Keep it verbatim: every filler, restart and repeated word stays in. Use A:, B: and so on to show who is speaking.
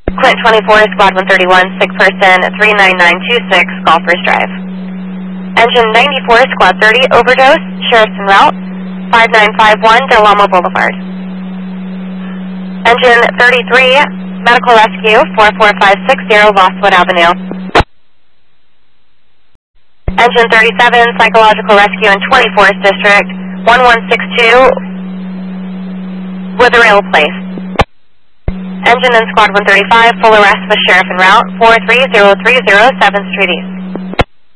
A: Clinton twenty-four, Squad one thirty-one, sick person, three nine nine two six, Golfers Drive. Engine ninety-four, Squad thirty, overdose, sheriff's en route, five nine five one, Del Amo Boulevard. Engine thirty-three, medical rescue, four four five six zero, Losswood Avenue. Engine thirty-seven, psychological rescue in twenty-fourth District, one one six two, Witherill Place. Engine in Squad one thirty-five, full arrest with sheriff en route, four three zero three zero, seventh Street East.